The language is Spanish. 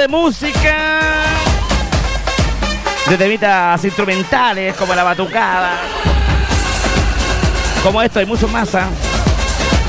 de música, de temitas instrumentales como la batucada, como esto y mucho más.